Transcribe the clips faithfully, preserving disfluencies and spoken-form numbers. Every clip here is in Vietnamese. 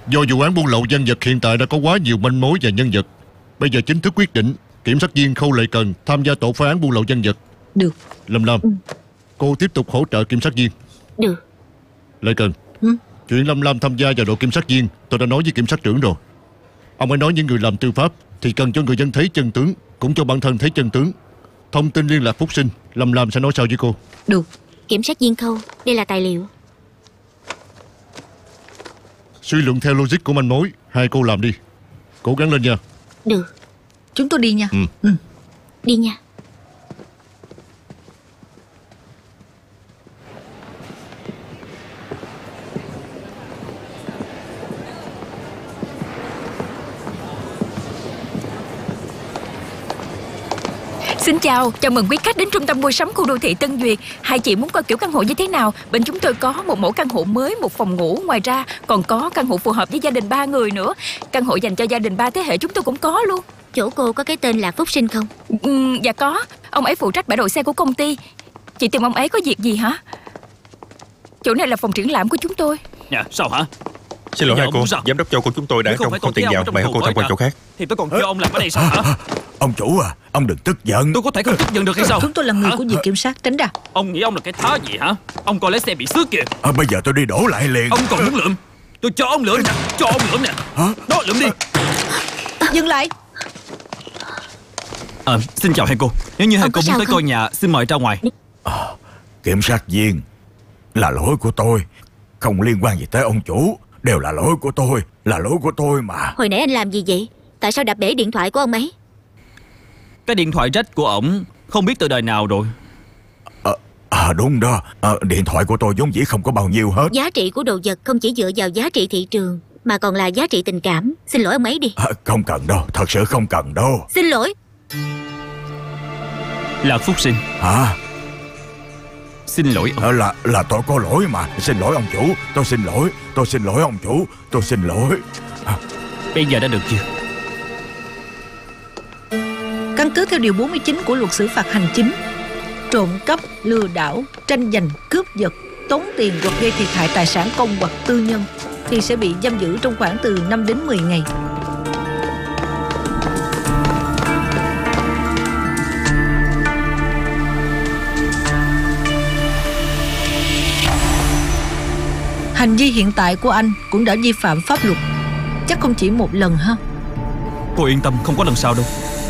Do vụ án buôn lậu dân vật hiện tại đã có quá nhiều manh mối và nhân vật, bây giờ chính thức quyết định kiểm sát viên Khâu Lệ Cần tham gia tổ phá án buôn lậu dân vật. Được. Lâm Lam, ừ. cô tiếp tục hỗ trợ kiểm sát viên. Được. Lệ Cần, ừ? chuyện Lâm Lam tham gia vào đội kiểm sát viên tôi đã nói với kiểm sát trưởng rồi. Ông ấy nói những người làm tư pháp thì cần cho người dân thấy chân tướng, cũng cho bản thân thấy chân tướng. Thông tin liên lạc Phúc Sinh, Lâm Lam sẽ nói sau với cô. Được. Kiểm sát viên Khâu, đây là tài liệu. Suy luận theo logic của manh mối, hai cô làm đi. Cố gắng lên nha. Được. Chúng tôi đi nha. Ừ. Ừ. Đi nha. Xin chào, chào mừng quý khách đến trung tâm mua sắm khu đô thị Tân Duyệt. Hai chị muốn coi kiểu căn hộ như thế nào? Bên chúng tôi có một mẫu căn hộ mới, một phòng ngủ. Ngoài ra còn có căn hộ phù hợp với gia đình ba người nữa. Căn hộ dành cho gia đình ba thế hệ chúng tôi cũng có luôn. Chỗ cô có cái tên là Phúc Sinh không? Ừ, dạ có. Ông ấy phụ trách bãi đậu xe của công ty. Chị tìm ông ấy có việc gì hả? Chỗ này là phòng triển lãm của chúng tôi. Dạ, sao hả? Xin lỗi hai cô, giám đốc châu của chúng tôi đã không, không tiền vào, mời cô tham quan chỗ khác. Thì tôi còn kêu ông làm ở đây sao hả? Ông chủ à, ông đừng tức giận. Tôi có thể không tức giận được hay sao? Chúng tôi là người hả? của viện kiểm sát, tránh ra. Ông nghĩ ông là cái thá gì hả? Ông coi lái xe bị xước kìa. À, bây giờ tôi đi đổ lại liền. Ông còn muốn lượm? Tôi cho ông lượm nè, cho ông lượm nè. Hả? Đó, lượm đi. Dừng lại. À, xin chào hai cô. Nếu như hai Ông cô có muốn sao tới không? coi nhà, xin mời ra ngoài. À, kiểm sát viên, là lỗi của tôi, không liên quan gì tới ông chủ. Đều là lỗi của tôi, là lỗi của tôi mà. Hồi nãy anh làm gì vậy? Tại sao đập bể điện thoại của ông ấy? Cái điện thoại rách của ổng không biết từ đời nào rồi. À, à đúng đó, à, điện thoại của tôi vốn dĩ không có bao nhiêu hết. Giá trị của đồ vật không chỉ dựa vào giá trị thị trường, mà còn là giá trị tình cảm. Xin lỗi ông ấy đi. À, không cần đâu, thật sự không cần đâu. Xin lỗi. Là Phúc Sinh. Hả? Xin lỗi ông. À, là là tôi có lỗi mà. Xin lỗi ông chủ, tôi xin lỗi. Tôi xin lỗi ông chủ, tôi xin lỗi. À. Bây giờ đã được chưa? Căn cứ theo điều bốn mươi chín của luật xử phạt hành chính, trộm cắp, lừa đảo, tranh giành, cướp giật, tống tiền hoặc gây thiệt hại tài sản công hoặc tư nhân thì sẽ bị giam giữ trong khoảng từ năm đến mười ngày. Hành vi hiện tại của anh cũng đã vi phạm pháp luật. Chắc không chỉ một lần ha. Cô yên tâm, không có lần sau đâu.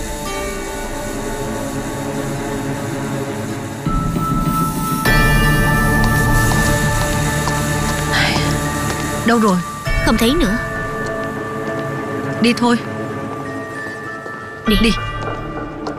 Đâu rồi? Không thấy nữa. Đi thôi. Đi. Đi.